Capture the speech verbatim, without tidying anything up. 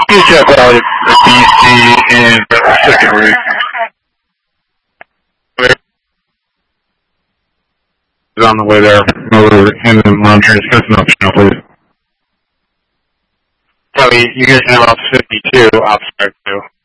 You check out the D C and the second rig. Is on the way there. Over in the monitoring system option, please. Tell me, you guys have ops fifty-two, ops two.